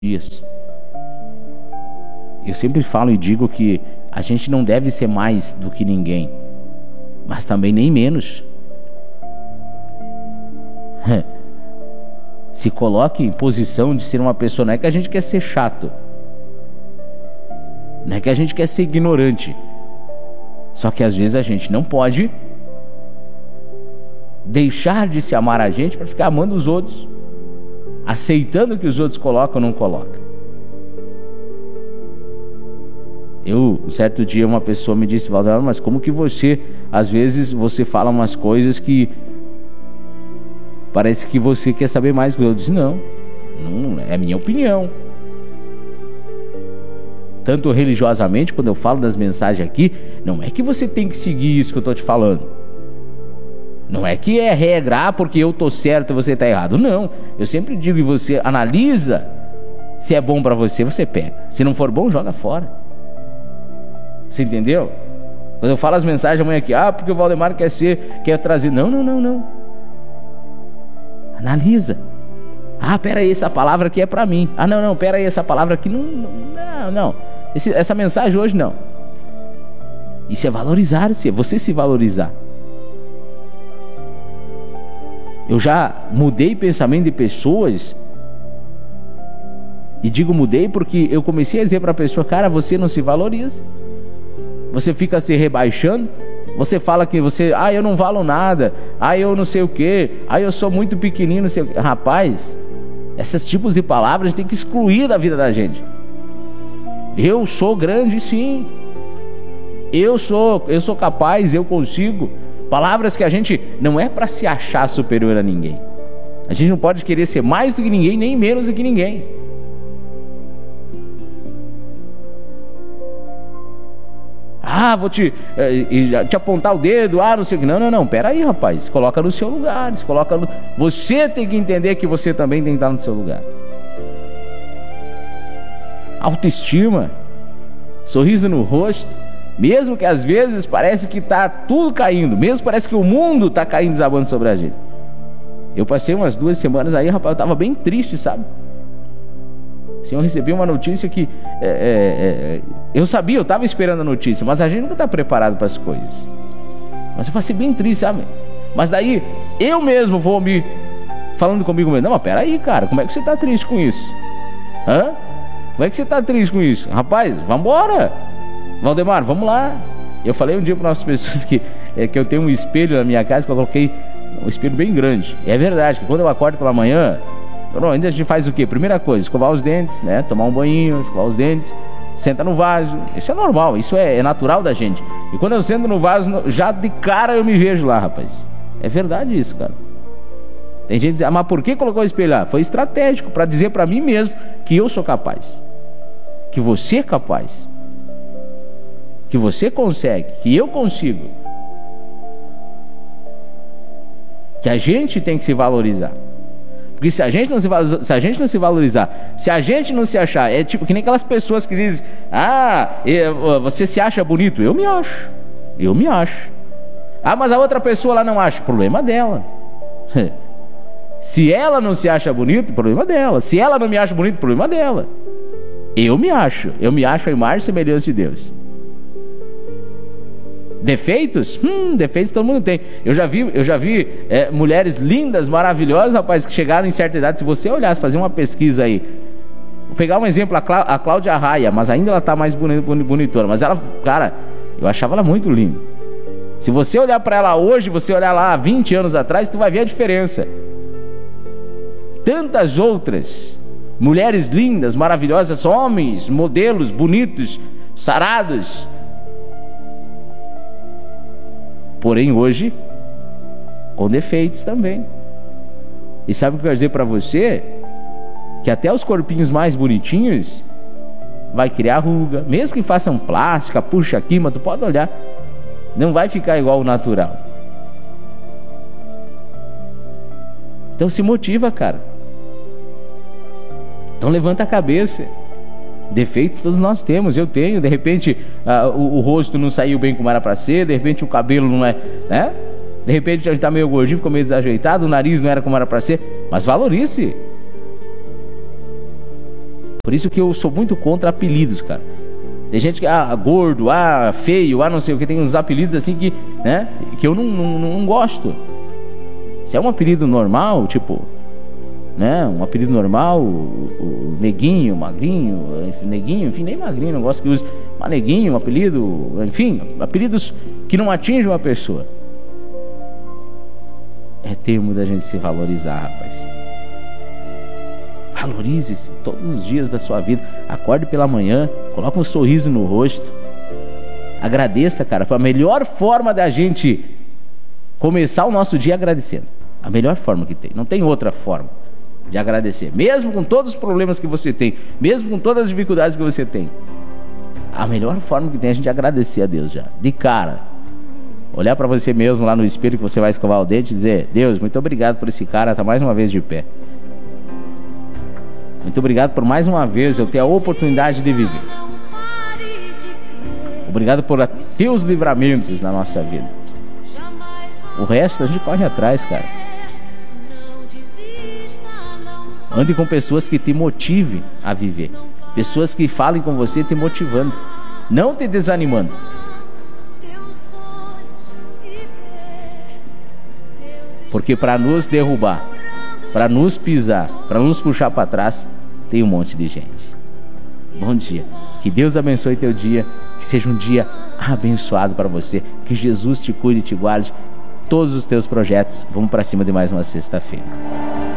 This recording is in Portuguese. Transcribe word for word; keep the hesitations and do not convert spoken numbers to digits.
dias. Eu sempre falo e digo que a gente não deve ser mais do que ninguém, mas também nem menos. Se coloque em posição de ser uma pessoa. Não é que a gente quer ser chato, não é que a gente quer ser ignorante, só que às vezes a gente não pode deixar de se amar a gente para ficar amando os outros, aceitando o que os outros colocam ou não colocam. Eu, certo dia, uma pessoa me disse: Valdemar, mas como que você, às vezes, você fala umas coisas que parece que você quer saber mais que eu. Eu disse: não, não é a minha opinião. Tanto religiosamente, quando eu falo das mensagens aqui, não é que você tem que seguir isso que eu estou te falando. Não é que é regra, ah, porque eu estou certo e você está errado. Não, eu sempre digo, e você analisa, se é bom para você, você pega. Se não for bom, joga fora. Você entendeu? Quando eu falo as mensagens amanhã aqui, ah, porque o Valdemar quer ser, quer trazer. Não, não, não, não. Analisa. Ah, pera aí, essa palavra aqui é para mim. Ah, não, não, pera aí, essa palavra aqui não, não, não. Esse, essa mensagem hoje não. Isso é valorizar, é você se valorizar. Eu já mudei pensamento de pessoas. E digo mudei porque eu comecei a dizer para a pessoa: cara, você não se valoriza. Você fica se rebaixando. Você fala que você, ah, eu não valo nada. Ah, eu não sei o quê. Ah, eu sou muito pequenino, não sei o quê. Rapaz, esses tipos de palavras a gente tem que excluir da vida da gente. Eu sou grande, sim. Eu sou, eu sou capaz, eu consigo. Palavras que a gente não é para se achar superior a ninguém. A gente não pode querer ser mais do que ninguém, nem menos do que ninguém. Ah, vou te, eh, te apontar o dedo, ah, não sei o que. Não, não, não, pera aí, rapaz. Se coloca no seu lugar, se coloca no... Você tem que entender que você também tem que estar no seu lugar. Autoestima, sorriso no rosto, mesmo que às vezes parece que está tudo caindo, mesmo parece que o mundo está caindo, desabando sobre a gente. Eu passei umas duas semanas aí, rapaz, eu estava bem triste, sabe? Assim, eu recebi uma notícia que é, é, é, eu sabia, eu estava esperando a notícia, mas a gente nunca está preparado para as coisas. Mas eu passei bem triste, sabe? Mas daí eu mesmo vou me falando comigo mesmo: não, mas peraí, cara, como é que você está triste com isso? Hã? Como é que você está triste com isso? Rapaz, vambora, Valdemar, vamos lá. Eu falei um dia para umas pessoas que, é, que eu tenho um espelho na minha casa, que eu coloquei um espelho bem grande. E é verdade que quando eu acordo pela manhã, ainda a gente faz o quê? Primeira coisa, escovar os dentes, né? Tomar um banho, escovar os dentes, senta no vaso. Isso é normal, isso é, é natural da gente. E quando eu sento no vaso, já de cara eu me vejo lá, rapaz. É verdade isso, cara. Tem gente que diz: ah, mas por que colocou o espelho lá? Foi estratégico, para dizer para mim mesmo que eu sou capaz, que você é capaz, que você consegue, que eu consigo, que a gente tem que se valorizar. Porque se a gente não se valorizar, se a gente não se valorizar, se a gente não se achar, é tipo que nem aquelas pessoas que dizem: ah, você se acha bonito. Eu me acho, eu me acho. Ah, mas a outra pessoa lá não acha. Problema dela. Se ela não se acha bonito, problema dela. Se ela não me acha bonito, problema dela. Eu me acho, eu me acho a imagem e semelhança de Deus. Defeitos? Hum, defeitos todo mundo tem. Eu já vi, eu já vi é, mulheres lindas, maravilhosas, rapaz, que chegaram em certa idade. Se você olhasse, fazer uma pesquisa aí, vou pegar um exemplo, a, Clá, a Cláudia Raia, mas ainda ela está mais boni, boni, bonitona. Mas ela, cara, eu achava ela muito linda. Se você olhar para ela hoje, você olhar lá há vinte anos atrás, tu vai ver a diferença. Tantas outras mulheres lindas, maravilhosas, homens, modelos bonitos, sarados. Porém hoje com defeitos também. E sabe o que eu quero dizer para você? Que até os corpinhos mais bonitinhos vai criar ruga. Mesmo que façam plástica, puxa aqui, mas tu pode olhar, não vai ficar igual ao natural. Então se motiva, cara. Então levanta a cabeça. Defeitos todos nós temos, eu tenho. De repente uh, o, o rosto não saiu bem como era para ser. De repente o cabelo não é, né? De repente a gente tá meio gordinho, ficou meio desajeitado. O nariz não era como era para ser. Mas valorize. Por isso que eu sou muito contra apelidos, cara. Tem gente que, ah, gordo, ah, feio, ah, não sei o que, tem uns apelidos assim que, né, que eu não, não, não gosto. Se é um apelido normal, tipo, né, um apelido normal, o, o neguinho, magrinho, enfim, neguinho, enfim, nem magrinho, não gosto que use, mas neguinho, um apelido, enfim, apelidos que não atingem uma pessoa. É tempo da gente se valorizar, rapaz. Valorize-se todos os dias da sua vida. Acorde pela manhã, coloque um sorriso no rosto. Agradeça, cara. Foi a melhor forma da gente começar o nosso dia agradecendo. A melhor forma que tem. Não tem outra forma de agradecer. Mesmo com todos os problemas que você tem, mesmo com todas as dificuldades que você tem, a melhor forma que tem é a gente agradecer a Deus já. De cara. Olhar para você mesmo lá no espelho que você vai escovar o dente e dizer: Deus, muito obrigado por esse cara estar mais uma vez de pé. Muito obrigado por mais uma vez eu ter a oportunidade de viver. Obrigado por teus livramentos na nossa vida. O resto a gente corre atrás, cara. Ande com pessoas que te motivem a viver. Pessoas que falem com você te motivando, não te desanimando. Porque para nos derrubar, para nos pisar, para nos puxar para trás, tem um monte de gente. Bom dia. Que Deus abençoe teu dia. Que seja um dia abençoado para você. Que Jesus te cuide e te guarde. Todos os teus projetos. Vamos para cima de mais uma sexta-feira.